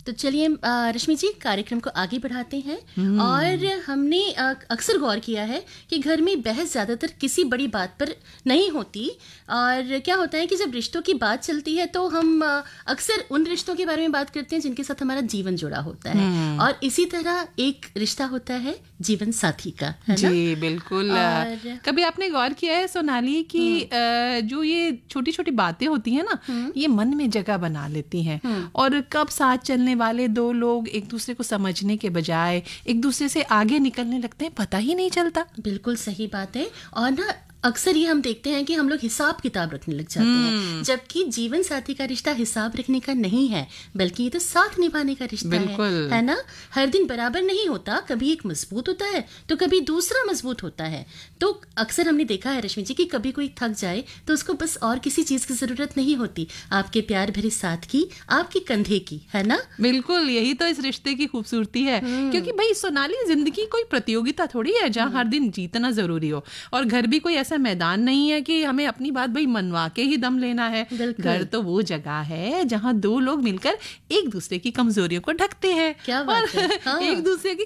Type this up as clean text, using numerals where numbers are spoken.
तो चलिए रश्मि जी, कार्यक्रम को आगे बढ़ाते हैं। और हमने अक्सर गौर किया है कि घर में बहस ज्यादातर किसी बड़ी बात पर नहीं होती, और क्या होता है कि जब रिश्तों की बात चलती है तो हम अक्सर उन रिश्तों के बारे में बात करते हैं जिनके साथ हमारा जीवन जुड़ा होता है। और इसी तरह एक रिश्ता होता है जीवन साथी का, है ना? जी बिल्कुल। कभी आपने गौर किया है सोनाली कि जो ये छोटी छोटी बातें होती हैं ना, ये मन में जगह बना लेती हैं, और कब साथ चलने वाले दो लोग एक दूसरे को समझने के बजाय एक दूसरे से आगे निकलने लगते हैं, पता ही नहीं चलता। बिल्कुल सही बात है। और ना अक्सर ये हम देखते हैं कि हम लोग हिसाब किताब रखने लग जाते हैं, जबकि जीवन साथी का रिश्ता हिसाब रखने का नहीं है, बल्कि ये तो साथ निभाने का रिश्ता है ना? हर दिन बराबर नहीं होता, कभी एक मजबूत होता है तो कभी दूसरा मजबूत होता है। तो अक्सर हमने देखा है रश्मि जी कि कभी कोई थक जाए तो उसको बस और किसी चीज की जरूरत नहीं होती, आपके प्यार भरे साथ की, आपके कंधे की, है ना? बिल्कुल, यही तो इस रिश्ते की खूबसूरती है। क्योंकि भाई सोनाली, जिंदगी कोई प्रतियोगिता थोड़ी है जहाँ हर दिन जीतना जरूरी हो, और घर भी कोई ऐसा मैदान नहीं है कि हमें अपनी बात भाई मनवा के ही दम लेना है। घर तो वो जगह है जहाँ दो लोग मिलकर एक दूसरे की कमजोरियों को ढकते हैं, क्या बात है? हाँ। एक दूसरे की